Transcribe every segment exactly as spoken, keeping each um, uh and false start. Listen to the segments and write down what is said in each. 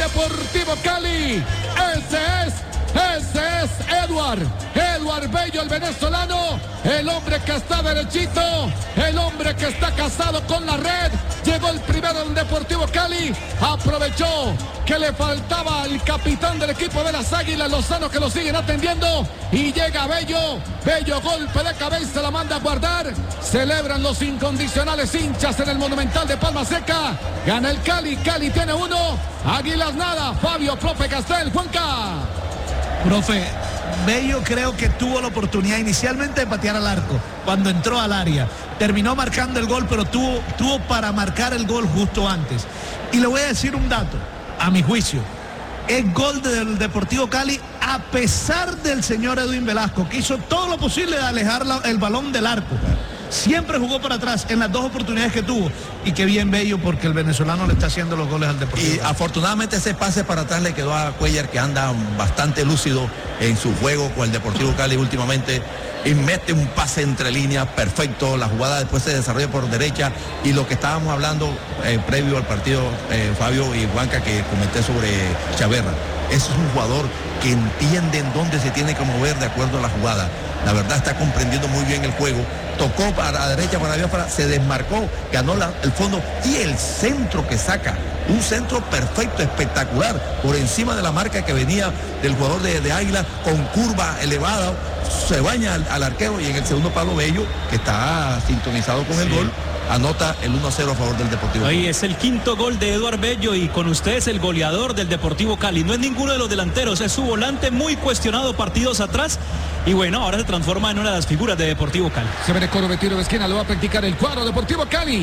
Deportivo Cali. Ese es, ese es Edward, Edward Bello, el venezolano, el hombre que está derechito, el hombre que está casado con la red. Llegó el primero del Deportivo Cali, aprovechó que le faltaba al capitán del equipo de las Águilas, Lozano, que lo siguen atendiendo, y llega Bello, Bello, golpe de cabeza, la manda a guardar. Celebran los incondicionales hinchas en el Monumental de Palma Seca. Gana el Cali, Cali tiene uno, Águilas nada. Fabio, profe Castel, Juanca. Profe, Bello creo que tuvo la oportunidad inicialmente de patear al arco cuando entró al área. Terminó marcando el gol, pero tuvo, tuvo para marcar el gol justo antes. Y le voy a decir un dato, a mi juicio. Es gol del Deportivo Cali a pesar del señor Edwin Velasco, que hizo todo lo posible de alejar la, el balón del arco. Siempre jugó para atrás en las dos oportunidades que tuvo. Y qué bien Bello, porque el venezolano le está haciendo los goles al Deportivo. Y afortunadamente ese pase para atrás le quedó a Cuellar, que anda bastante lúcido en su juego con el Deportivo Cali últimamente. Y mete un pase entre líneas perfecto. La jugada después se desarrolla por derecha. Y lo que estábamos hablando eh, previo al partido, eh, Fabio y Juanca, que comenté sobre Chaverra. Es un jugador que entiende en dónde se tiene que mover de acuerdo a la jugada. La verdad está comprendiendo muy bien el juego. Tocó para la derecha, para arriba, para, se desmarcó, ganó la, el fondo y el centro que saca. Un centro perfecto, espectacular, por encima de la marca que venía del jugador de, de Águila, con curva elevada. Se baña al, al arquero, y en el segundo palo Bello, que está sintonizado con el sí. gol, anota el uno a cero a favor del Deportivo Cali. Ahí es el quinto gol de Edward Bello, y con ustedes el goleador del Deportivo Cali. No es ninguno de los delanteros, es su volante, muy cuestionado partidos atrás, y bueno, ahora se transforma en una de las figuras de Deportivo Cali. Se viene coro de tiro de esquina, lo va a practicar el cuadro Deportivo Cali.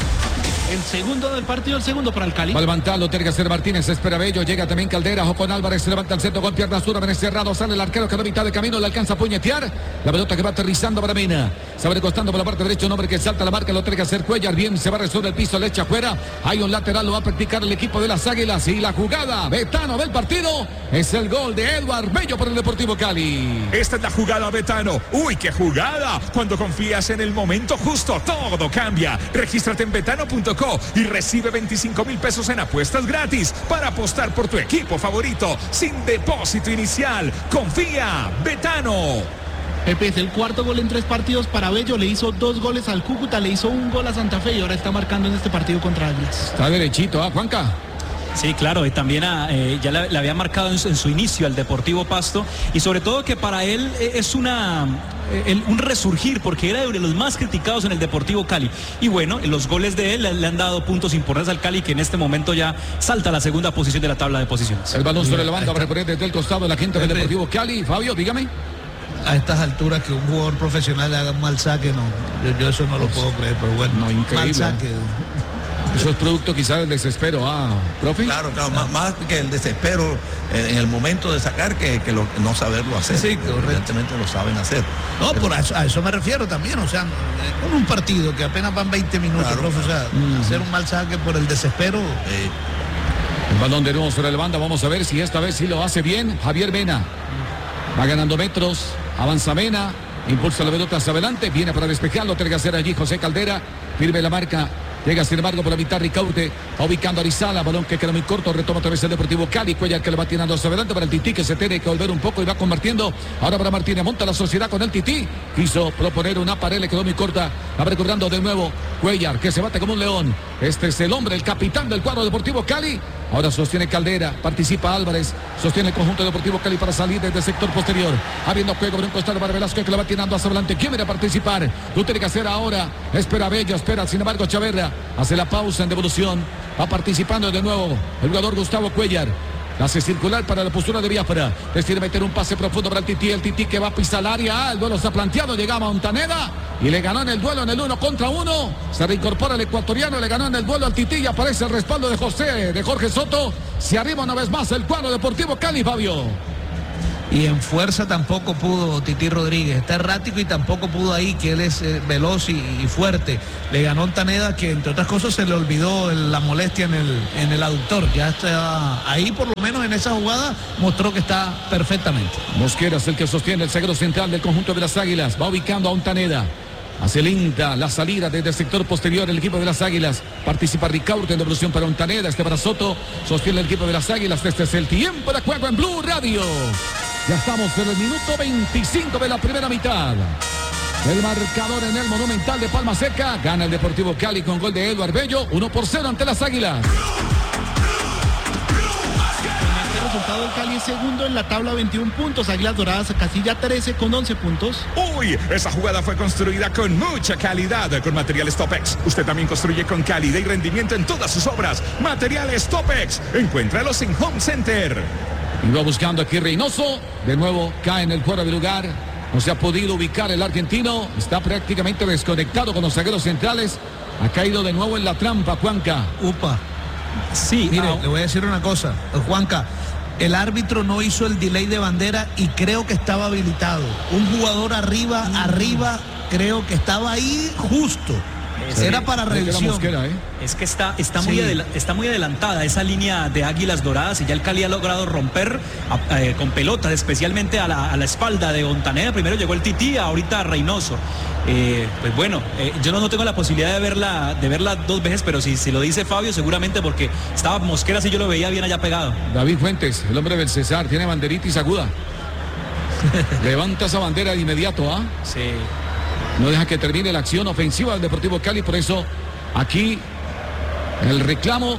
El segundo del partido, el segundo para el Cali. Va a levantarlo, tiene que hacer Martínez, espera Bello, llega también Caldera, Jocón Álvarez, se levanta el centro con pierna zurda, Benes cerrado, sale el arquero que a mitad de camino, le alcanza a puñetear, la pelota que va aterrizando para Mena, se va recostando por la parte derecha, un hombre que salta la marca, lo tiene que hacer Cuellar, bien, se va a resolver el piso, le echa afuera, hay un lateral, lo va a practicar el equipo de las Águilas, y la jugada, Betano del partido, es el gol de Edward Bello por el Deportivo Cali. Esta es la jugada, Betano. ¡Uy, qué jugada! Cuando confías en el momento justo, todo cambia. Regístrate en betano punto co y recibe veinticinco mil pesos en apuestas gratis para apostar por tu equipo favorito sin depósito inicial. Confía, Betano. Pepe, es el cuarto gol en tres partidos para Bello, le hizo dos goles al Cúcuta, le hizo un gol a Santa Fe y ahora está marcando en este partido contra Águilas. Está derechito, ¿ah, Juanca? Sí, claro, y también a, eh, ya le, le había marcado en su, en su inicio al Deportivo Pasto, y sobre todo que para él eh, es una eh, el, un resurgir, porque era de los más criticados en el Deportivo Cali, y bueno, los goles de él le, le han dado puntos importantes al Cali, que en este momento ya salta a la segunda posición de la tabla de posiciones. El balón sobre la banda para reponer desde el costado de la gente del Deportivo Cali. Fabio, dígame. A estas alturas que un jugador profesional le haga un mal saque, no, yo, yo eso no lo puedo creer, pero bueno, no, increíble. Mal saque. Eso es producto quizás del desespero, ah, profe. Claro, claro, más, más que el desespero eh, en el momento de sacar que, que lo, no saberlo hacer. Sí, evidentemente lo saben hacer. No, pero, por a eso, a eso me refiero también, o sea, con un partido que apenas van veinte minutos, claro, profe, o sea, mm. hacer un mal saque por el desespero. Eh. El balón de nuevo sobre la banda, vamos a ver si esta vez sí lo hace bien Javier Mena. Va ganando metros, avanza Mena, impulsa la pelota hacia adelante, viene para despejarlo, tiene que hacer allí José Caldera, firme la marca. Llega sin embargo por la mitad Ricaurte, va ubicando a Arizala, balón que queda muy corto, retoma otra vez el Deportivo Cali, Cuellar que le va tirando hacia adelante para el Tití, que se tiene que volver un poco y va convirtiendo, ahora para Martínez, monta la sociedad con el Tití, quiso proponer una pared, le quedó muy corta, va recobrando de nuevo Cuellar, que se bate como un león, este es el hombre, el capitán del cuadro Deportivo Cali, ahora sostiene Caldera, participa Álvarez, sostiene el conjunto Deportivo Cali para salir desde el sector posterior, habiendo juego por un costado para Velasco que le va tirando hacia adelante, ¿quién viene a participar? Tú tienes que hacer ahora, espera Bello, espera, sin embargo Chaverra, hace la pausa en devolución, va participando de nuevo el jugador Gustavo Cuellar, la hace circular para la postura de Biafra, decide meter un pase profundo para el Tití, el Tití que va a pisar el área, el duelo está planteado, llegaba a Montaneda y le ganó en el duelo en el uno contra uno, se reincorpora el ecuatoriano, le ganó en el duelo al Tití y aparece el respaldo de José, de Jorge Soto, se arriba una vez más el cuadro Deportivo Cali, Fabio. Y en fuerza tampoco pudo Tití Rodríguez, está errático y tampoco pudo ahí, que él es eh, veloz y, y fuerte. Le ganó Montaneda, que entre otras cosas se le olvidó el, la molestia en el, en el aductor. Ya está ahí, por lo menos en esa jugada, mostró que está perfectamente. Mosquera es el que sostiene el zaguero central del conjunto de las Águilas, va ubicando a Montaneda. Hace linda la salida desde el sector posterior el equipo de las Águilas. Participa Ricaurte en devolución para Ontaneda. Este para Soto. Sostiene el equipo de las Águilas. Este es el tiempo de juego en Blue Radio. Ya estamos en el minuto veinticinco de la primera mitad. El marcador en el Monumental de Palma Seca. Gana el Deportivo Cali con gol de Eduard Bello. uno por cero ante las Águilas. Resultado del Cali es segundo en la tabla, veintiún puntos. Águilas Doradas casilla trece con once puntos. Uy, esa jugada fue construida con mucha calidad con Materiales Topex. Usted también construye con calidad y rendimiento en todas sus obras. Materiales Topex, encuéntralos en Home Center. Iba buscando aquí Reynoso. De nuevo cae en el fuera de lugar. No se ha podido ubicar el argentino. Está prácticamente desconectado con los zagueros centrales. Ha caído de nuevo en la trampa, Juanca. Upa. Sí, Mire, ah, le voy a decir una cosa, Juanca. El árbitro no hizo el delay de bandera y creo que estaba habilitado. Un jugador arriba, arriba, creo que estaba ahí justo. Sí, Era para revisión. Mosquera, ¿eh? Es que está, está, muy Sí. adela- está muy adelantada esa línea de Águilas Doradas y ya el Cali ha logrado romper a- eh, con pelotas, especialmente a la, a la espalda de Ontaneda. Primero llegó el Tití, ahorita Reynoso. Eh, pues bueno, eh, yo no, no tengo la posibilidad de verla, de verla dos veces, pero si, si lo dice Fabio, seguramente porque estaba Mosquera, si yo lo veía bien allá pegado. David Fuentes, el hombre del César, tiene banderitis aguda. Levanta esa bandera de inmediato, ¿ah? Sí. No deja que termine la acción ofensiva del Deportivo Cali. Por eso aquí el reclamo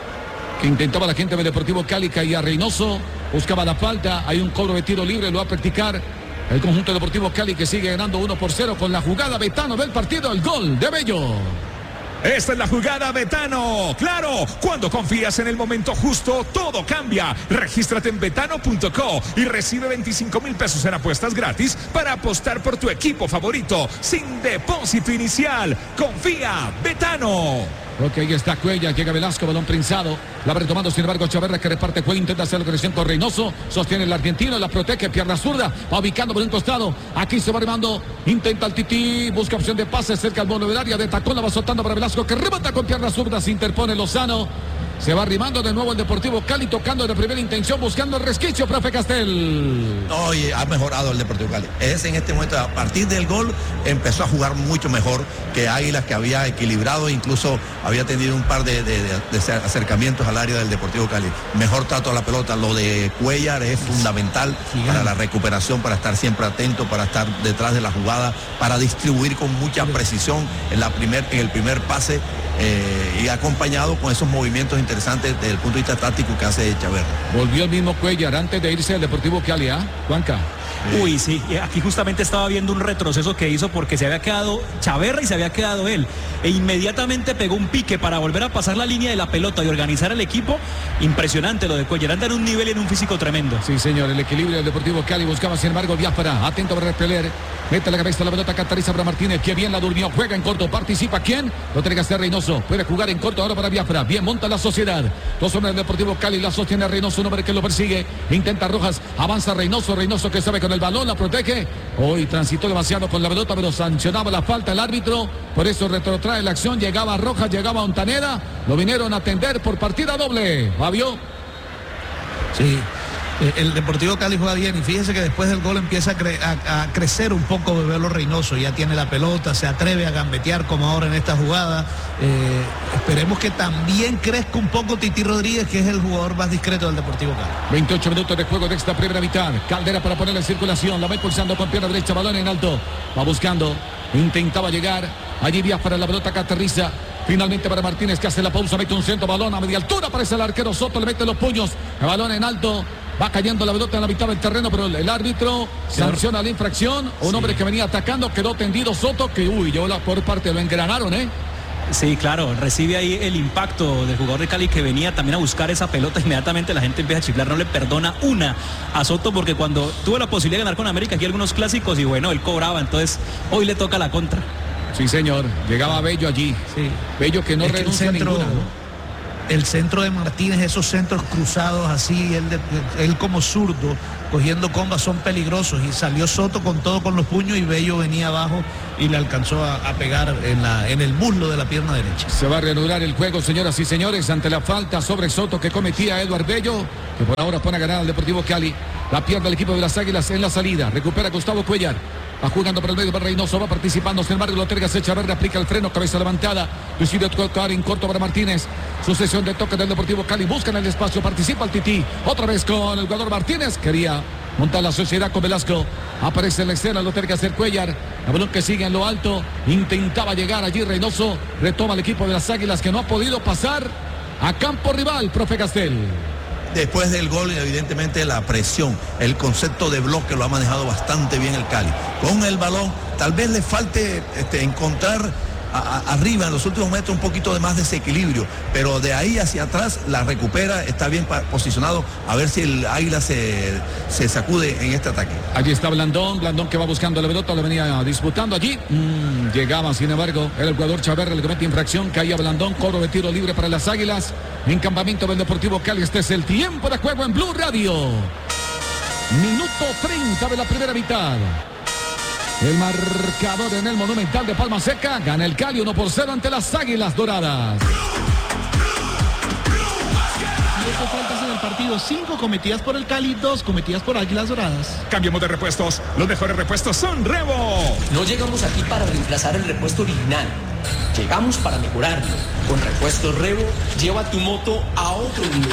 que intentaba la gente del Deportivo Cali. Caía Reynoso, buscaba la falta. Hay un cobro de tiro libre, lo va a practicar el conjunto Deportivo Cali, que sigue ganando uno por cero con la jugada Betano del partido. El gol de Bello. Esta es la jugada, Betano. Claro, cuando confías en el momento justo, todo cambia. Regístrate en betano punto co y recibe veinticinco mil pesos en apuestas gratis para apostar por tu equipo favorito sin depósito inicial. Confía, Betano. Ok, ahí está Cuella, llega Velasco, balón prensado. La va retomando, sin embargo, Chaverra, que reparte Cuella, intenta hacer la conexión con Reynoso. Sostiene el argentino, la protege, pierna zurda. Va ubicando por un costado. Aquí se va armando, intenta el Tití, busca opción de pase cerca al mono del área. De tacón la va soltando para Velasco, que remata con pierna zurda. Se interpone Lozano. Se va arrimando de nuevo el Deportivo Cali, tocando de primera intención, buscando el resquicio, profe Castel. Oye, ha mejorado el Deportivo Cali. Es en este momento, a partir del gol, empezó a jugar mucho mejor que Águilas, que había equilibrado, incluso había tenido un par de, de, de, de acercamientos al área del Deportivo Cali. Mejor trato a la pelota. Lo de Cuellar es fundamental para la recuperación, para estar siempre atento, para estar detrás de la jugada, para distribuir con mucha precisión en, la primer, en el primer pase. Eh, y acompañado con esos movimientos interesantes desde el punto de vista táctico que hace Chaverra. Volvió el mismo Cuellar antes de irse al Deportivo Cali, ¿ah? Juanca. Uy, sí, aquí justamente estaba viendo un retroceso que hizo porque se había quedado Chaverra y se había quedado él. E inmediatamente pegó un pique para volver a pasar la línea de la pelota y organizar el equipo. Impresionante lo de Cuellar, anda en un nivel y en un físico tremendo. Sí, señor, el equilibrio del Deportivo Cali buscaba, sin embargo, Biafra, atento para repeler. Mete la cabeza la pelota, catariza para Martínez, que bien la durmió, juega en corto, participa, ¿quién? Lo tiene que hacer Reynoso, puede jugar en corto ahora para Biafra, bien monta la sociedad. Dos hombres del Deportivo Cali, la sostiene Reynoso, un hombre que lo persigue, intenta Rojas, avanza Reynoso, Reynoso que sabe con el balón, la protege. Hoy transitó demasiado con la pelota, pero sancionaba la falta el árbitro, por eso retrotrae la acción, llegaba Rojas, llegaba Ontaneda, lo vinieron a atender por partida doble. Fabio. Sí, el Deportivo Cali juega bien y fíjese que después del gol empieza a, cre a, a crecer un poco Bebelo Reynoso, ya tiene la pelota, se atreve a gambetear como ahora en esta jugada. Eh, esperemos que también crezca un poco Tití Rodríguez, que es el jugador más discreto del Deportivo Cali. veintiocho minutos de juego de esta primera mitad. Caldera para ponerla en circulación, la va impulsando con pierna derecha, balón en alto, va buscando, intentaba llegar, allí Biafra, la pelota que aterriza. Finalmente para Martínez, que hace la pausa, mete un centro, balón a media altura, aparece el arquero Soto, le mete los puños, el balón en alto, va cayendo la pelota en la mitad del terreno, pero el, el árbitro sanciona la infracción. Un sí. hombre que venía atacando, quedó tendido Soto, que uy, yo la por parte lo engranaron, ¿eh? Sí, claro, recibe ahí el impacto del jugador de Cali que venía también a buscar esa pelota. Inmediatamente la gente empieza a chiflar, no le perdona una a Soto, porque cuando tuvo la posibilidad de ganar con América aquí algunos clásicos y bueno, él cobraba, entonces hoy le toca la contra. Sí, señor, llegaba Bello allí. Sí. Bello que no es renuncia que el centro, a ninguna, ¿no? El centro de Martínez, esos centros cruzados así, él, de, él como zurdo, cogiendo combas, son peligrosos. Y salió Soto con todo con los puños y Bello venía abajo y le alcanzó a, a pegar en, la, en el muslo de la pierna derecha. Se va a reanudar el juego, señoras y señores, ante la falta sobre Soto que cometía Eduard Bello, que por ahora pone a ganar al Deportivo Cali. La pierde el equipo de las Águilas en la salida. Recupera Gustavo Cuellar. Va jugando por el medio para Reynoso, va participando. Sin embargo, Loterga se echa verde, aplica el freno, cabeza levantada. Decide tocar en corto para Martínez. Sucesión de toques del Deportivo Cali. Buscan el espacio, participa el Tití. Otra vez con el jugador Martínez. Quería montar la sociedad con Velasco. Aparece en la escena Loterga hacer Cuellar. El balón que sigue en lo alto. Intentaba llegar allí Reynoso. Retoma el equipo de las Águilas que no ha podido pasar a campo rival, profe Castel. Después del gol, evidentemente la presión, el concepto de bloque lo ha manejado bastante bien el Cali. Con el balón, tal vez le falte este, encontrar a, a, arriba en los últimos metros un poquito de más desequilibrio, pero de ahí hacia atrás la recupera, está bien posicionado, a ver si el Águila se, se sacude en este ataque. Allí está Blandón, Blandón que va buscando la pelota, lo venía disputando allí. Mm, llegaba, sin embargo, era el jugador Chaverra, le comete infracción, caía Blandón, cobro de tiro libre para las Águilas. En campamento del Deportivo Cali, este es el tiempo de juego en Blue Radio. Minuto treinta de la primera mitad. El marcador en el Monumental de Palma Seca. Gana el Cali uno por cero ante las Águilas Doradas. Siete faltas en el partido, cinco cometidas por el Cali, dos cometidas por Águilas Doradas. Cambiemos de repuestos. Los mejores repuestos son Revo. No llegamos aquí para reemplazar el repuesto original. Llegamos para mejorarlo. Con Repuestos Revo, lleva tu moto a otro nivel.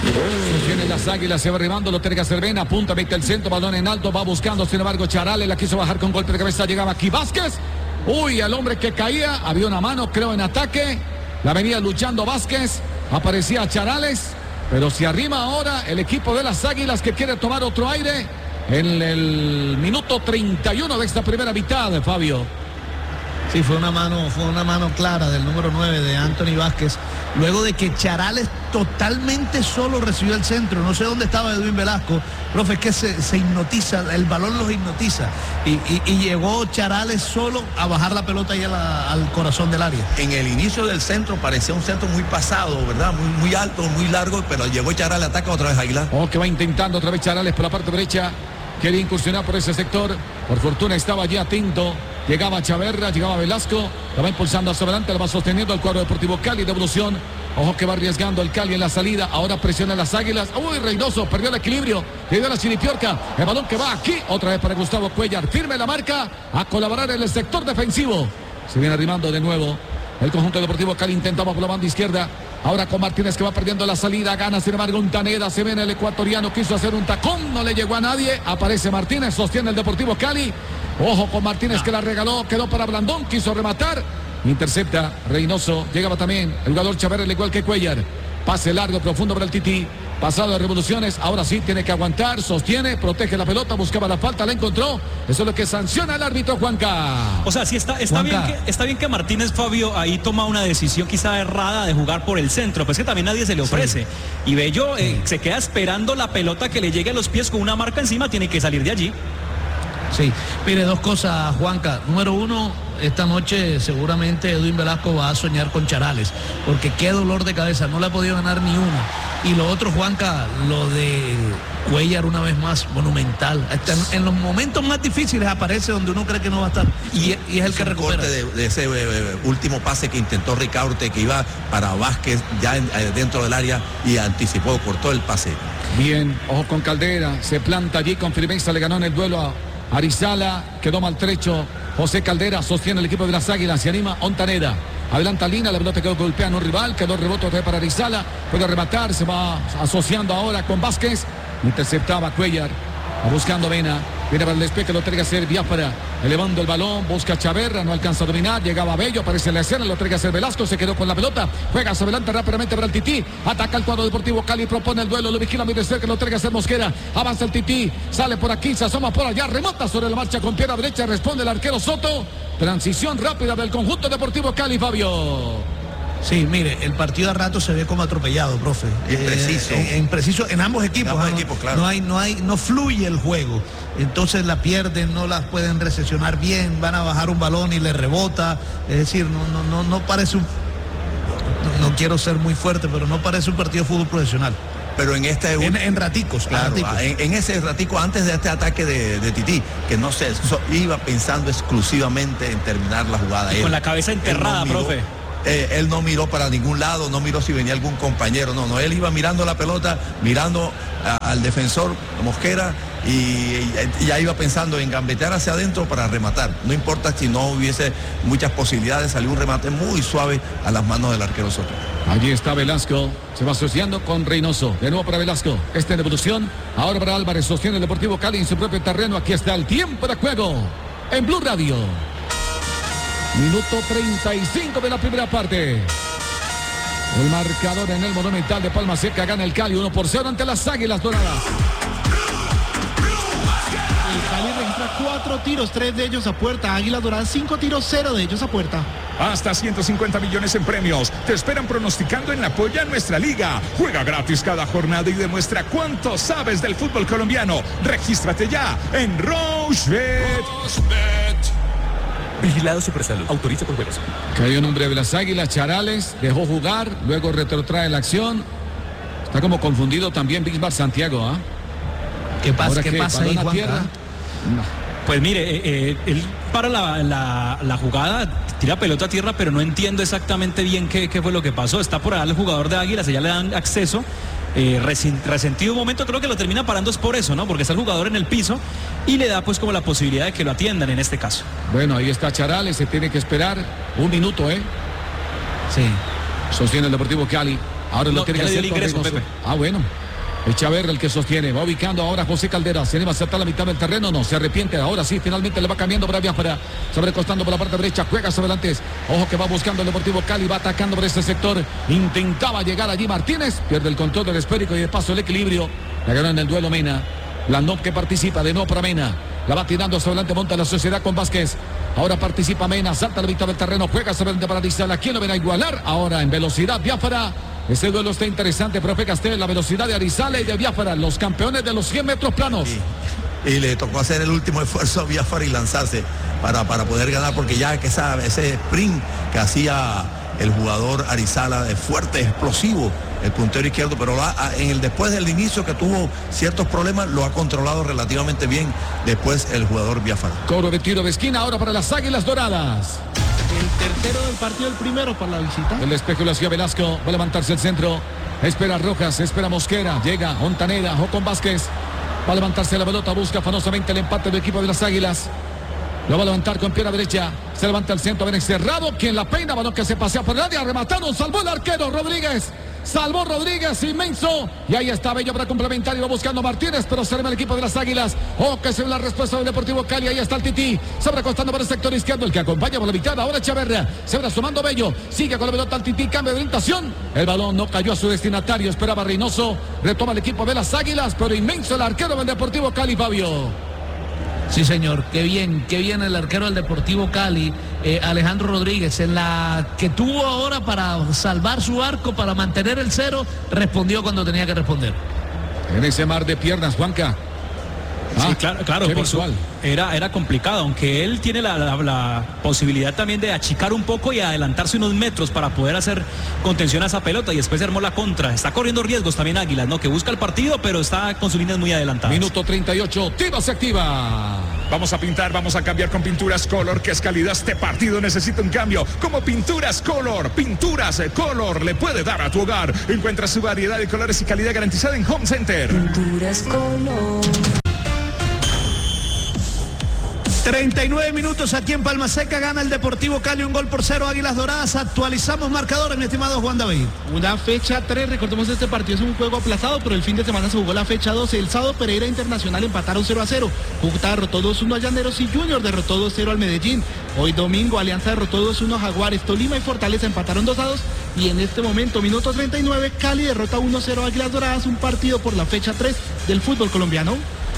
Tiene las Águilas, se va arribando, Loterga Cervena, apunta, mete el centro, balón en alto, va buscando, sin embargo, Charale la quiso bajar con golpe de cabeza, llegaba aquí Vázquez. Uy, al hombre que caía, había una mano, creo, en ataque. La venía luchando Vázquez, aparecía Charales, pero se arrima ahora el equipo de las Águilas que quiere tomar otro aire en el minuto treinta y uno de esta primera mitad, Fabio. Sí, fue una mano, fue una mano clara del número nueve de Anthony Vázquez, luego de que Charales totalmente solo recibió el centro. No sé dónde estaba Edwin Velasco, profe, es que se, se hipnotiza, el balón los hipnotiza. Y, y, y llegó Charales solo a bajar la pelota ahí a la, al corazón del área. En el inicio del centro parecía un centro muy pasado, ¿verdad? Muy, muy alto, muy largo, pero llegó Charales, ataca otra vez Águila. Oh, que va intentando otra vez Charales por la parte derecha. Quería incursionar por ese sector. Por fortuna estaba allí atento. Llegaba Chaverra, llegaba Velasco. La va impulsando hacia adelante, la va sosteniendo el cuadro Deportivo Cali. Devolución. Ojo que va arriesgando el Cali en la salida. Ahora presiona las Águilas. Uy, Reynoso perdió el equilibrio. Le dio la chiripiorca. El balón que va aquí. Otra vez para Gustavo Cuellar. Firme la marca. A colaborar en el sector defensivo. Se viene arrimando de nuevo. El conjunto Deportivo Cali intentaba por la banda izquierda. Ahora con Martínez que va perdiendo la salida. Gana sin embargo un Taneda. Se viene el ecuatoriano. Quiso hacer un tacón. No le llegó a nadie. Aparece Martínez. Sostiene el Deportivo Cali. Ojo con Martínez que la regaló. Quedó para Blandón. Quiso rematar. Intercepta Reynoso. Llegaba también el jugador Chaverra, al igual que Cuellar. Pase largo, profundo para el Tití. Pasado de revoluciones. Ahora sí tiene que aguantar. Sostiene. Protege la pelota. Buscaba la falta. La encontró. Eso es lo que sanciona el árbitro Juanca. O sea, sí está, está, bien que, está bien que Martínez, Fabio, ahí toma una decisión quizá errada de jugar por el centro. Pues que también nadie se le ofrece. Sí. Y Bello eh, se queda esperando la pelota que le llegue a los pies con una marca encima. Tiene que salir de allí. Sí, mire, dos cosas, Juanca. Número uno, esta noche seguramente Edwin Velasco va a soñar con Charales, porque qué dolor de cabeza, no le ha podido ganar ni una. Y lo otro, Juanca, lo de Cuellar una vez más, monumental. Hasta en los momentos más difíciles aparece donde uno cree que no va a estar, y, y es el que recupera. De, de ese eh, último pase que intentó Ricaurte, que iba para Vázquez ya en, eh, dentro del área y anticipó, cortó el pase. Bien, ojo con Caldera, se planta allí con firmeza, le ganó en el duelo a Arizala, quedó maltrecho. José Caldera sostiene el equipo de las Águilas, se anima Ontaneda. Adelanta Lina, la pelota quedó golpeando un rival, quedó rebote otra vez para Arizala. Puede rematar, se va asociando ahora con Vázquez. Interceptaba Cuellar, buscando Vena. Viene para el despeje, lo entrega a ser Biafara. Elevando el balón, busca Chaverra, no alcanza a dominar. Llegaba Bello, aparece en la escena, lo entrega a ser Velasco, se quedó con la pelota. Juega hacia adelante rápidamente para el Tití. Ataca el cuadro Deportivo Cali, propone el duelo, lo vigila muy de cerca, lo entrega a ser Mosquera. Avanza el Tití, sale por aquí, se asoma por allá, remata sobre la marcha con pierna derecha, responde el arquero Soto. Transición rápida del conjunto Deportivo Cali, Fabio. Sí, mire, el partido a rato se ve como atropellado, profe. Impreciso. Eh, impreciso en ambos equipos. En ambos ¿no? equipos, claro. No hay, no hay, no fluye el juego. Entonces la pierden, no las pueden recesionar bien, van a bajar un balón y le rebota. Es decir, no, no, no, no parece un. No, no quiero ser muy fuerte, pero no parece un partido de fútbol profesional. pero en este... En, en raticos, claro, raticos. En, en ese ratico antes de este ataque de, de Tití, que no sé, so, iba pensando exclusivamente en terminar la jugada. Y él, con la cabeza enterrada, él no miró, profe. Eh, él no miró para ningún lado, no miró si venía algún compañero, no, no, él iba mirando la pelota, mirando a, al defensor Mosquera y, y, y ya iba pensando en gambetear hacia adentro para rematar. No importa si no hubiese muchas posibilidades, salió un remate muy suave a las manos del arquero Soto. Allí está Velasco, se va asociando con Reynoso. De nuevo para Velasco, esta en evolución. Ahora para Álvarez, sostiene el Deportivo Cali en su propio terreno. Aquí está el tiempo de juego en Blue Radio. Minuto treinta y cinco de la primera parte. El marcador en el Monumental de Palma Seca gana el Cali uno por cero ante las Águilas Doradas. El Cali registra cuatro tiros, tres de ellos a puerta. Águilas Doradas, cinco tiros, cero de ellos a puerta. Hasta ciento cincuenta millones en premios. Te esperan pronosticando en la Polla Nuestra Liga. Juega gratis cada jornada y demuestra cuánto sabes del fútbol colombiano. Regístrate ya en Rochebet. Vigilado Supersalud. Autoriza con juegos. Cayó un hombre de las Águilas, Charales, dejó jugar, luego retrotrae la acción. Está como confundido también Bismar Santiago, ¿ah? ¿Qué pasa, Ahora ¿qué que pasa ahí, balón a Juanca? tierra. No. Pues mire, eh, eh, él para la, la, la jugada, tira pelota a tierra, pero no entiendo exactamente bien qué, qué fue lo que pasó. Está por allá el jugador de Águilas, allá le dan acceso. Eh, resentido un momento, creo que lo termina parando es por eso, ¿no? Porque está el jugador en el piso y le da pues como la posibilidad de que lo atiendan en este caso. Bueno, ahí está Charales, se tiene que esperar un minuto, ¿eh? Sí. Sostiene el Deportivo Cali. Ahora No, lo tiene ya que le dio hacer el con ingreso, Reynoso. Pepe. Ah, bueno. Echaverra el que sostiene, va ubicando ahora José Caldera, se le va a acertar la mitad del terreno, no, se arrepiente, ahora sí, finalmente le va cambiando para Biafra, sobrecostando por la parte derecha, juega sobre adelante, ojo que va buscando el Deportivo Cali, va atacando por este sector, intentaba llegar allí Martínez, pierde el control del esférico y de paso el equilibrio, la ganó en el duelo Mena, Blandón que participa de nuevo para Mena, la va tirando sobre adelante, monta la sociedad con Vázquez, ahora participa Mena, salta la mitad del terreno, juega sobre adelante para Arizala, ¿quién lo verá igualar? Ahora en velocidad Biafra. Este duelo está interesante, profe Castel, la velocidad de Arizala y de Biafra, los campeones de los cien metros planos. Y, y le tocó hacer el último esfuerzo a Biafra y lanzarse para, para poder ganar, porque ya que esa, ese sprint que hacía el jugador Arizala de fuerte, explosivo, el puntero izquierdo, pero la, en el, después del inicio que tuvo ciertos problemas, lo ha controlado relativamente bien después el jugador Biafra. Cobro de tiro de esquina ahora para las Águilas Doradas. El tercero del partido, el primero para la visita. El espejo lo hacía Velasco, va a levantarse el centro, espera Rojas, espera Mosquera, llega Ontaneda, Jocón Vázquez, va a levantarse la pelota, busca afanosamente el empate del equipo de las Águilas, lo va a levantar con pierna derecha, se levanta el centro, bien cerrado, quien la peina, balón que se pasea por el área, remataron, salvó el arquero Rodríguez. Salvó Rodríguez, inmenso. Y ahí está Bello para complementar y va buscando Martínez, pero se arma el equipo de las Águilas. Oh, que se ve la respuesta del Deportivo Cali. Ahí está el Tití. Sobrecostando por el sector izquierdo, el que acompaña por la mitad. Ahora Echeverría. Se va sumando Bello. Sigue con la pelota al Tití. Cambio de orientación. El balón no cayó a su destinatario. Esperaba Reynoso. Retoma el equipo de las Águilas, pero inmenso el arquero del Deportivo Cali, Fabio. Sí, señor, qué bien, qué bien el arquero del Deportivo Cali, eh, Alejandro Rodríguez, en la que tuvo ahora para salvar su arco, para mantener el cero, respondió cuando tenía que responder. En ese mar de piernas, Juanca. Sí, Ah, claro, claro, qué por su- visual. era, era complicado, aunque él tiene la, la- la posibilidad también de achicar un poco y adelantarse unos metros para poder hacer contención a esa pelota y después se armó la contra. Está corriendo riesgos también Águilas, ¿no? Que busca el partido, pero está con sus líneas muy adelantadas. Minuto treinta y ocho. Tiva se activa. Vamos a pintar, vamos a cambiar con Pinturas Color, que es calidad. Este partido necesita un cambio. Como Pinturas Color, Pinturas Color le puede dar a tu hogar. Encuentra su variedad de colores y calidad garantizada en Home Center. Pinturas Color. treinta y nueve minutos aquí en Palma Seca, gana el Deportivo Cali un gol por cero, Águilas Doradas. Actualizamos marcadores, mi estimado Juan David. Una fecha tres, recordemos este partido es un juego aplazado, pero el fin de semana se jugó la fecha doce. El sábado Pereira Internacional empataron cero a cero. Cúcuta derrotó dos uno a Llaneros y Junior derrotó dos cero al Medellín. Hoy domingo Alianza derrotó dos uno a Jaguares. Tolima y Fortaleza empataron dos a dos. Y en este momento, minuto treinta y nueve, Cali derrota uno cero a Águilas Doradas, un partido por la fecha tres del fútbol colombiano.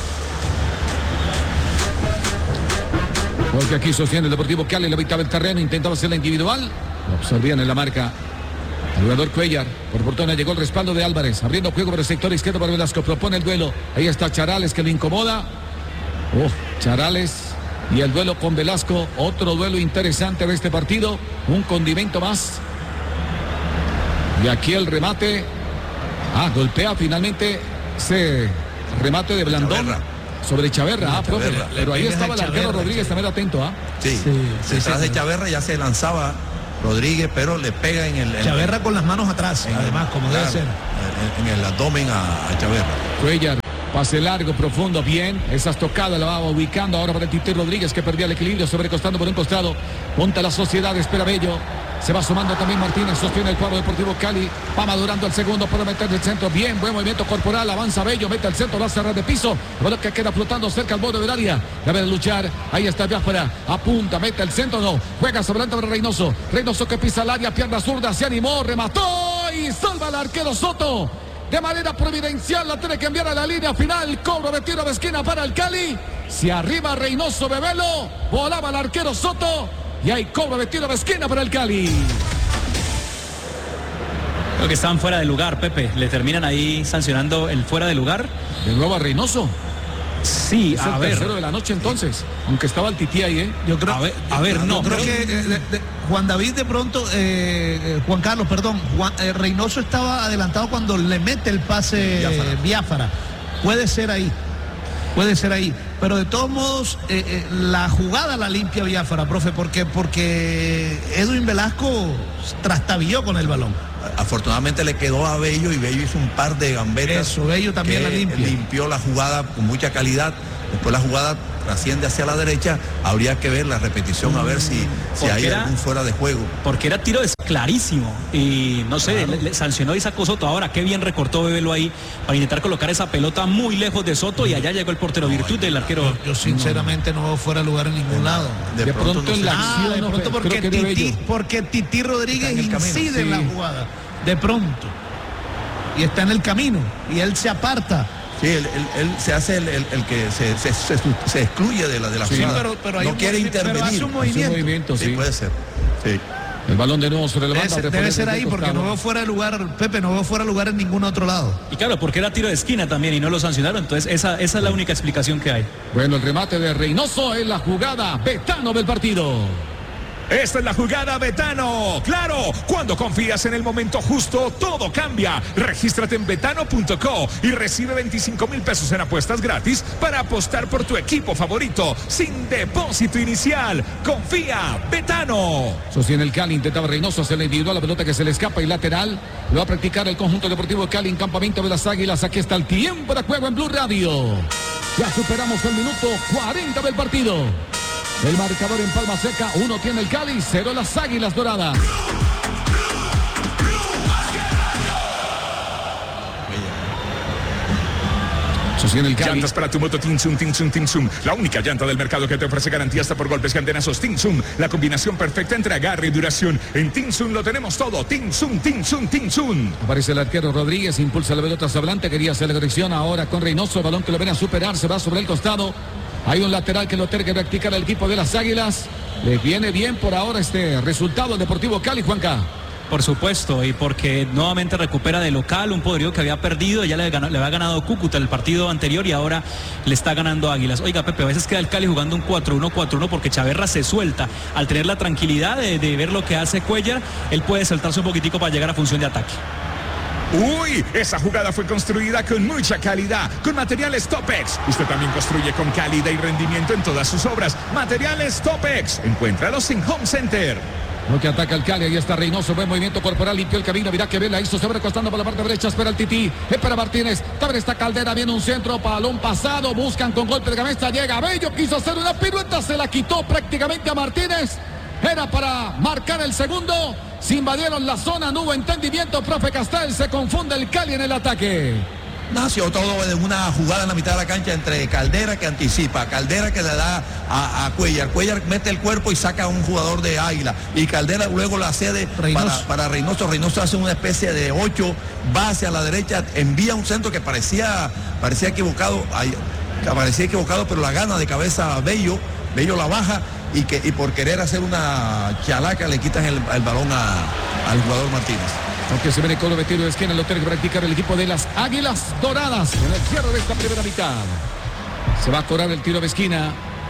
Porque aquí sostiene el Deportivo Cali, la mitad del terreno, intentaba hacer la individual. Lo absorbían en la marca. El jugador Cuellar, por fortuna llegó el respaldo de Álvarez, abriendo juego por el sector izquierdo para Velasco, propone el duelo. Ahí está Charales que lo incomoda. Oh, Charales y el duelo con Velasco, otro duelo interesante de este partido, un condimento más. Y aquí el remate Ah, golpea finalmente ese remate de Blandón. Chaverra. Sobre Chaverra, ah, profe. Chaverra. Pero ahí Le estaba el pegas a arquero Chaverra, Rodríguez sí. también atento, ¿ah? Sí, Sí, sí, detrás sí, de sí. Chaverra ya se lanzaba Rodríguez, pero le pega en el... en- Chaverra con las manos atrás, en el- además, como debe claro, ser. En, en el abdomen a, a Chaverra. Cuellar, pase largo, profundo, bien. Esas tocadas la va ubicando ahora para el Titi Rodríguez, que perdía el equilibrio, sobrecostando por un costado. Monta la sociedad, espera Bello. Se va sumando también Martínez, sostiene el cuadro Deportivo Cali. Va madurando el segundo para meter el centro. Bien, buen movimiento corporal. Avanza Bello, mete el centro, va a cerrar de piso. Bueno, que queda flotando cerca al borde del área. Debe de luchar. Ahí está Biafra. Apunta, mete el centro, no. Juega sobre adelante para Reynoso. Reynoso que pisa el área, pierna zurda, se animó, remató y salva al arquero Soto. De manera providencial la tiene que enviar a la línea final. Cobro de tiro de esquina para el Cali. Se arriba Reynoso Bebelo. Volaba el arquero Soto. Y hay cobro de tiro de esquina para el Cali. Creo que estaban fuera de lugar, Pepe. Le terminan ahí sancionando el fuera de lugar. De nuevo a Reynoso. Sí, Es a el ver. tercero de la noche entonces. Aunque estaba el Tití ahí, ¿eh? Yo creo, A ver, a ver, yo no, creo pero- que eh, de- de- Juan David de pronto, eh, eh, Juan Carlos, perdón, Juan, eh, Reynoso estaba adelantado cuando le mete el pase Biafara. eh, Biafara. Puede ser ahí, puede ser ahí. Pero de todos modos, eh, eh, la jugada la limpia Biafara, profe, porque, porque Edwin Velasco trastabilló con el balón. Afortunadamente le quedó a Bello y Bello hizo un par de gambetas. Eso, Bello también que la limpia. limpió la jugada con mucha calidad. Después la jugada asciende hacia la derecha. Habría que ver la repetición a ver si, si Porque hay era- algún fuera de juego. Porque era tiro de clarísimo. Y no sé, le, le sancionó y sacó Soto. Ahora, qué bien recortó Bebelo ahí para intentar colocar esa pelota muy lejos de Soto. Y allá llegó el portero virtud del arquero. Yo sinceramente no veo fuera de lugar en ningún lado. De pronto no en sé. la Ah, acción, de no, pronto creo porque que de Tití, Bello. porque Tití Rodríguez Está en el camino, incide en sí. la jugada. De pronto. Y está en el camino. Y él se aparta. Sí, él, él- él se hace el, el- el que se, se- se- se excluye de la, de la Sí, jugada. pero- pero hay no un quiere movimiento- pero intervenir. hace un Hace un movimiento. movimiento, Sí, sí. puede ser. Sí. El balón de nuevo sobre el Debe banda. ser, referente debe ser del ahí porque costado. no veo fuera de lugar, Pepe, no veo fuera de lugar en ningún otro lado. Y claro, porque era tiro de esquina también y no lo sancionaron. Entonces, esa, esa es la única explicación que hay. Bueno, el remate de Reynoso es la jugada Betano del partido. Esta es la jugada Betano. Claro, cuando confías en el momento justo, todo cambia. Regístrate en betano punto co y recibe veinticinco mil pesos en apuestas gratis para apostar por tu equipo favorito sin depósito inicial. Confía, Betano. Sostiene el Cali, intentaba Reynoso hacer la individual, la pelota que se le escapa y lateral. Lo va a practicar el conjunto deportivo Cali en campamento de las Águilas. Aquí está el tiempo de juego en Blue Radio. Ya superamos el minuto cuarenta del partido. El marcador en palma seca, uno tiene el Cali, cero las Águilas Doradas. Sostiene el Cali. Llantas para tu moto Tinsum, Tinsum, Tinsum. La única llanta del mercado que te ofrece garantía hasta por golpes candenazos. Tinsum, la combinación perfecta entre agarre y duración. En Tinsum lo tenemos todo. Tinsum, Tinsum, Tinsum. Aparece el arquero Rodríguez, impulsa la pelota hacia adelante, quería hacer la corrección ahora con Reynoso, el balón que lo viene a superar, se va sobre el costado. Hay un lateral que lo tiene que practicar el equipo de las Águilas. Le viene bien por ahora este resultado al Deportivo Cali, Juanca. Por supuesto, y porque nuevamente recupera de local un poderío que había perdido, ya le, ganó, le había ganado Cúcuta el partido anterior y ahora le está ganando Águilas. Oiga, Pepe, a veces queda el Cali jugando un cuatro uno cuatro uno porque Chaverra se suelta. Al tener la tranquilidad de, de ver lo que hace Cuellar, él puede saltarse un poquitico para llegar a función de ataque. Uy, esa jugada fue construida con mucha calidad, con materiales Topex. Usted también construye con calidad y rendimiento en todas sus obras. Materiales Topex. Encuéntralos en Home Center. Lo que ataca el Cali, ahí está Reynoso, buen movimiento corporal, limpió el camino, mirá que Vela hizo, se va recostando por la parte derecha, espera el Tití, espera Martínez, también está Caldera, viene un centro, balón pasado, buscan con golpe de cabeza, llega Bello, quiso hacer una pirueta, se la quitó prácticamente a Martínez, era para marcar el segundo, se invadieron la zona, no hubo entendimiento, profe Castel, se confunde el Cali en el ataque. Nació todo de una jugada en la mitad de la cancha entre Caldera que anticipa, Caldera que le da a, a Cuellar, Cuellar mete el cuerpo y saca a un jugador de Águila y Caldera luego la cede Reynoso. para, para Reynoso, Reynoso hace una especie de ocho, va hacia la derecha, envía un centro que parecía, parecía equivocado, ay, parecía equivocado, pero la gana de cabeza a Bello, Bello la baja y, que, y por querer hacer una chalaca le quitan el, el balón a, al jugador Martínez. Aunque se viene con el tiro de esquina, lo tiene que practicar el equipo de las Águilas Doradas en el cierre de esta primera mitad. Se va a cobrar el tiro de esquina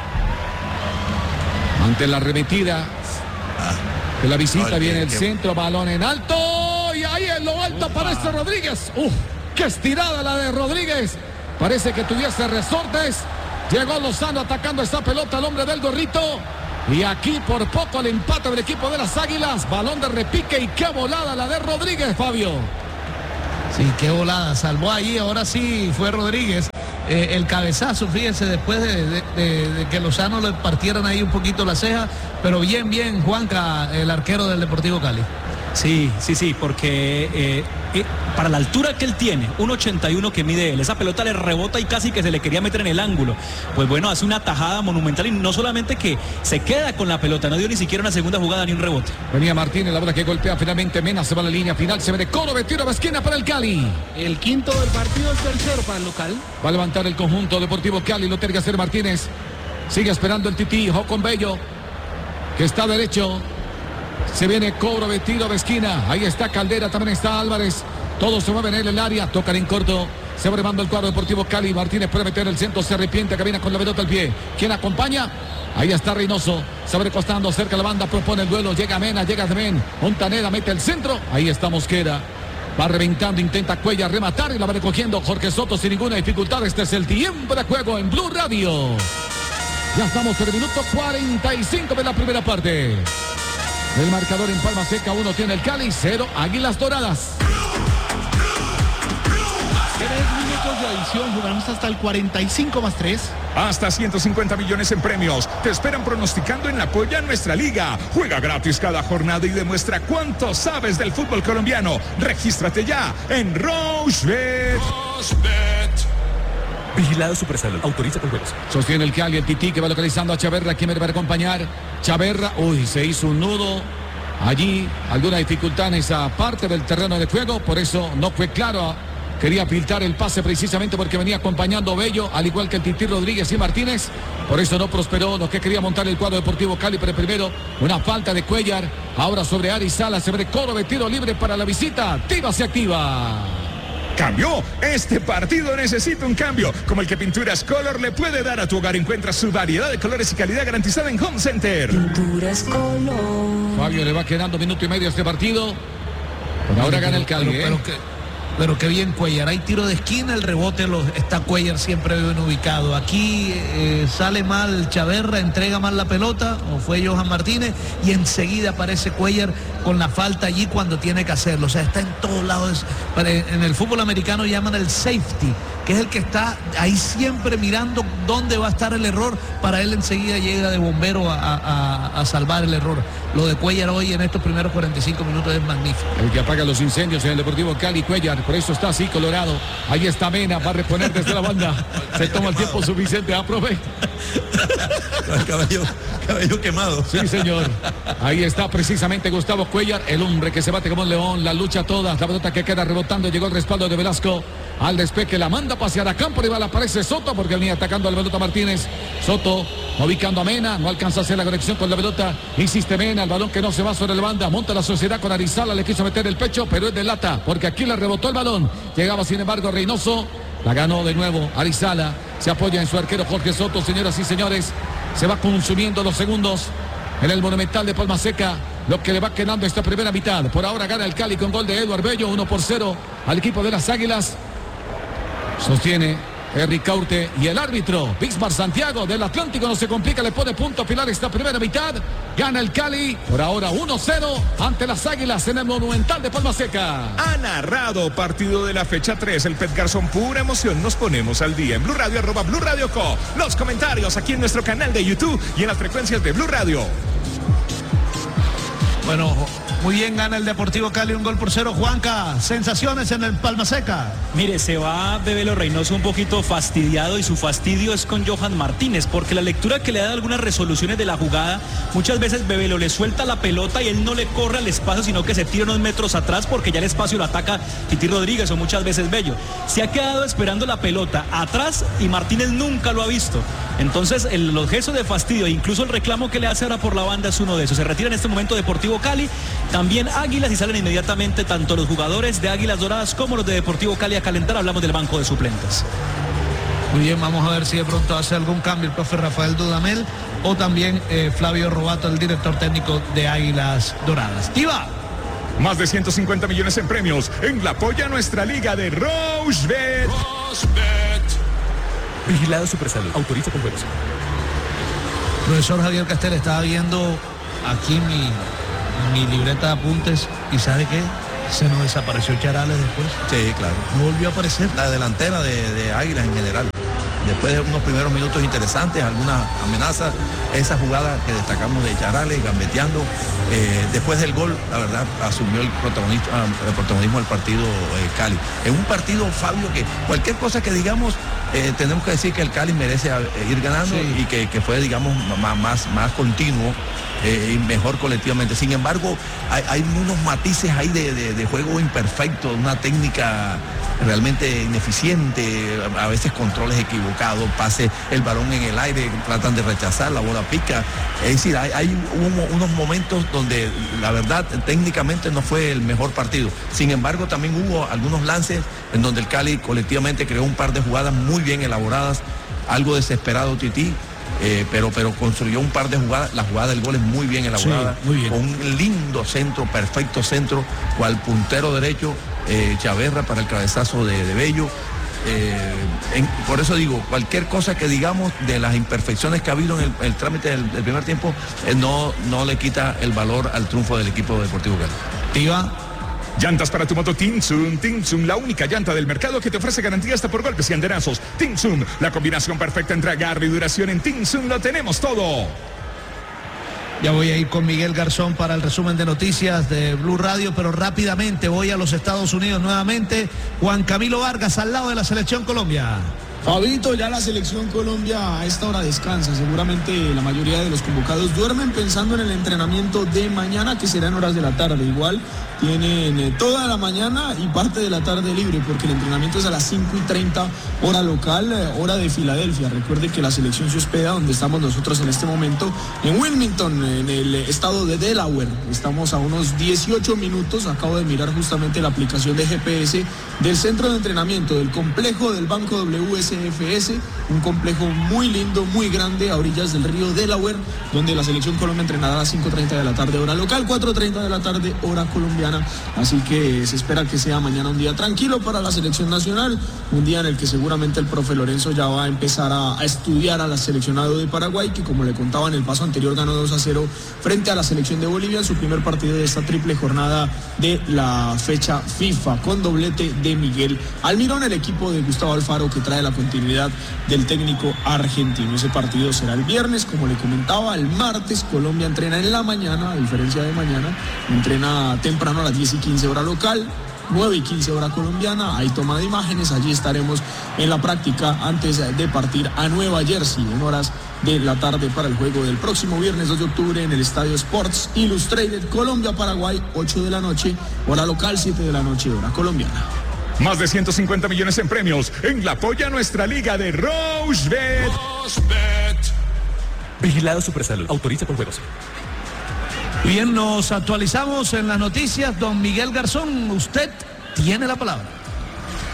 ante la arremetida Ah, de la visita. no, Viene que- el que- centro, balón en alto y ahí en lo alto aparece Rodríguez. Uf, Qué estirada la de Rodríguez. Parece que tuviese resortes. Llegó Lozano atacando esta pelota al hombre del gorrito. Y aquí por poco el empate del equipo de las Águilas. Balón de repique y qué volada la de Rodríguez, Fabio. Sí, qué volada. Salvó ahí, ahora sí fue Rodríguez. Eh, el cabezazo, fíjense, después de, de, de, de que Lozano le partieran ahí un poquito la ceja. Pero bien, bien, Juanca, el arquero del Deportivo Cali. Sí, sí, sí, porque eh, eh, para la altura que él tiene, uno ochenta y uno que mide él, esa pelota le rebota y casi que se le quería meter en el ángulo. Pues bueno, hace una tajada monumental y no solamente que se queda con la pelota, no dio ni siquiera una segunda jugada ni un rebote. Venía Martínez, la bola que golpea finalmente, Mena se va a la línea final, se ve de Coro, tiro de esquina para el Cali. El quinto del partido, el tercero para el local. Va a levantar el conjunto Deportivo Cali, lo tiene que hacer Martínez. Sigue esperando el Tití, Jocón Bello, que está derecho. Se viene Cobro, tiro de esquina. Ahí está Caldera, también está Álvarez. Todos se mueven en el área. Tocan en corto. Se va armando el cuadro Deportivo Cali. Martínez puede meter el centro. Se arrepiente. Camina con la pelota al pie. ¿Quién acompaña? Ahí está Reynoso. Se va recostando cerca de la banda. Propone el duelo. Llega Mena. Llega Demen. Montaneda mete el centro. Ahí está Mosquera. Va reventando. Intenta Cuellar rematar. Y la va recogiendo Jorge Soto sin ninguna dificultad. Este es el tiempo de juego en Blue Radio. Ya estamos en el minuto cuarenta y cinco de la primera parte. El marcador en Palma Seca, uno tiene el Cali, cero Águilas Doradas. Tres minutos de adición, jugamos hasta el cuarenta y cinco más tres. Hasta ciento cincuenta millones en premios. Te esperan pronosticando en la Polla Nuestra Liga. Juega gratis cada jornada y demuestra cuánto sabes del fútbol colombiano. Regístrate ya en Rochebet. Vigilado Supersalud. Autoriza con juegos. Sostiene el Cali, el Tití que va localizando a Chaverra. ¿Quién me va a acompañar? Chaverra, uy, se hizo un nudo. Allí, alguna dificultad en esa parte del terreno de juego. Por eso no fue claro. Quería filtrar el pase precisamente porque venía acompañando Bello, al igual que el Tití Rodríguez y Martínez. Por eso no prosperó lo que quería montar el cuadro Deportivo Cali. Pero primero, una falta de Cuellar. Ahora sobre Ari Sala, se ve Coro de tiro libre para la visita. Tiva se activa. Cambió. Este partido necesita un cambio, como el que Pinturas Color le puede dar a tu hogar. Encuentra su variedad de colores y calidad garantizada en Home Center. Pinturas Color. Fabio, le va quedando minuto y medio a este partido. Por ahora gana el Cali. Pero, ¿eh? pero, que, pero qué bien Cuellar. Hay tiro de esquina, el rebote lo, está Cuellar siempre bien ubicado. Aquí eh, sale mal Chaverra, entrega mal la pelota, o fue Johan Martínez, y enseguida aparece Cuellar con la falta allí cuando tiene que hacerlo. O sea, está en todos lados. En el fútbol americano llaman el safety, que es el que está ahí siempre mirando dónde va a estar el error, para él enseguida llega de bombero a, a, a salvar el error. Lo de Cuellar hoy en estos primeros cuarenta y cinco minutos es magnífico. El que apaga los incendios en el Deportivo Cali, Cuellar, por eso está así colorado. Ahí está Mena, va a reponer desde la banda. Se toma el tiempo suficiente, aprovecha. Cabello, cabello quemado. Sí, señor. Ahí está precisamente Gustavo Cuellar, el hombre que se bate como un león, la lucha toda, la pelota que queda rebotando, llegó el respaldo de Velasco. Al despeque la manda a pasear a campo rival, aparece Soto porque venía atacando a la pelota Martínez. Soto ubicando a Mena, no alcanza a hacer la conexión con la pelota, insiste Mena, el balón que no se va sobre la banda, monta la sociedad con Arizala, le quiso meter el pecho, pero es de lata porque aquí le rebotó el balón. Llegaba sin embargo Reynoso, la ganó de nuevo Arizala, se apoya en su arquero Jorge Soto. Señoras y señores, se va consumiendo los segundos en el Monumental de Palma Seca, lo que le va quedando esta primera mitad. Por ahora gana el Cali con gol de Eduard Bello, uno por cero al equipo de las Águilas. Sostiene Henry Caute y el árbitro Bismar Santiago del Atlántico no se complica, le pone punto final esta primera mitad. Gana el Cali por ahora uno cero ante las Águilas en el Monumental de Palma Seca. Ha narrado partido de la fecha tres el Pet Garzón, pura emoción. Nos ponemos al día en Blue Radio, arroba Blue Radio Co. Los comentarios aquí en nuestro canal de YouTube y en las frecuencias de Blue Radio. Bueno, muy bien, gana el Deportivo Cali un gol por cero. Juanca, sensaciones en el Palma Seca. Mire, se va Bebelo Reynoso un poquito fastidiado y su fastidio es con Johan Martínez, porque la lectura que le da algunas resoluciones de la jugada, muchas veces Bebelo le suelta la pelota y él no le corre al espacio, sino que se tira unos metros atrás porque ya el espacio lo ataca Titi Rodríguez o muchas veces Bello. Se ha quedado esperando la pelota atrás y Martínez nunca lo ha visto. Entonces, el, los gestos de fastidio, incluso el reclamo que le hace ahora por la banda es uno de esos. Se retira en este momento Deportivo Cali, también Águilas, y salen inmediatamente tanto los jugadores de Águilas Doradas como los de Deportivo Cali a calentar. Hablamos del banco de suplentes. Muy bien, vamos a ver si de pronto hace algún cambio el profe Rafael Dudamel o también eh, Flavio Robato, el director técnico de Águilas Doradas. Tiva. Más de ciento cincuenta millones en premios en la Polla Nuestra Liga de Rochebet. Vigilado Supersalud. Autoriza con juegos. Profesor Javier Castel, estaba viendo aquí mi, mi libreta de apuntes y ¿sabe qué? Se nos desapareció Charales después. Sí, claro. No volvió a aparecer. La delantera de, de Águilas en general. Después de unos primeros minutos interesantes, algunas amenazas, esa jugada que destacamos de Charales, gambeteando, eh, después del gol, la verdad, asumió el protagonismo, el protagonismo del partido eh, Cali. En un partido, Fabio, que cualquier cosa que digamos, eh, tenemos que decir que el Cali merece ir ganando, sí, y que, que fue, digamos, más, más, más continuo. Eh, y mejor colectivamente. Sin embargo, hay, hay unos matices ahí de, de, de juego imperfecto, una técnica realmente ineficiente, a veces controles equivocados, pase el balón en el aire, tratan de rechazar, la bola pica. Es decir, hay, hay un, unos momentos donde la verdad técnicamente no fue el mejor partido. Sin embargo, también hubo algunos lances en donde el Cali colectivamente creó un par de jugadas muy bien elaboradas, algo desesperado Tití. Eh, pero, pero construyó un par de jugadas, la jugada del gol es muy bien elaborada, sí, muy bien, con un lindo centro, perfecto centro, cual puntero derecho, eh, Chaverra para el cabezazo de, de Bello. Eh, en, por eso digo, cualquier cosa que digamos de las imperfecciones que ha habido en el, el trámite del, del primer tiempo, eh, no, no le quita el valor al triunfo del equipo Deportivo Cali. Tiva. Llantas para tu moto Tinsun. Tinsun, la única llanta del mercado que te ofrece garantía hasta por golpes y andenazos. Tinsun, la combinación perfecta entre agarre y duración. En Tinsun lo tenemos todo. Ya voy a ir con Miguel Garzón para el resumen de noticias de Blue Radio, pero rápidamente voy a los Estados Unidos nuevamente. Juan Camilo Vargas al lado de la Selección Colombia. Fabito, ya la Selección Colombia a esta hora descansa. Seguramente la mayoría de los convocados duermen pensando en el entrenamiento de mañana, que será en horas de la tarde. Igual tienen toda la mañana y parte de la tarde libre, porque el entrenamiento es a las cinco y treinta hora local, hora de Filadelfia. Recuerde que la selección se hospeda donde estamos nosotros en este momento, en Wilmington, en el estado de Delaware. Estamos a unos dieciocho minutos. Acabo de mirar justamente la aplicación de G P S del centro de entrenamiento del complejo del Banco W S F S, un complejo muy lindo, muy grande, a orillas del río Delaware, donde la Selección Colombia entrenará a las cinco y treinta de la tarde hora local, cuatro y treinta de la tarde hora colombiana. Así que se espera que sea mañana un día tranquilo para la selección nacional, un día en el que seguramente el profe Lorenzo ya va a empezar a, a estudiar a la seleccionado de Paraguay, que como le contaba en el paso anterior ganó dos a cero frente a la selección de Bolivia en su primer partido de esta triple jornada de la fecha FIFA, con doblete de Miguel Almirón, el equipo de Gustavo Alfaro, que trae la continuidad del técnico argentino. Ese partido será el viernes, como le comentaba. El martes Colombia entrena en la mañana, a diferencia de mañana, entrena temprano a las diez y quince hora local, nueve y quince hora colombiana. Hay toma de imágenes, allí estaremos en la práctica antes de partir a Nueva Jersey en horas de la tarde para el juego del próximo viernes dos de octubre en el Estadio Sports Illustrated, Colombia-Paraguay, ocho de la noche, hora local, siete de la noche, hora colombiana. Más de ciento cincuenta millones en premios en la Polla Nuestra Liga de Rochebet. Vigilado Supersalud. Autoriza con juegos. Bien, nos actualizamos en las noticias. Don Miguel Garzón, usted tiene la palabra.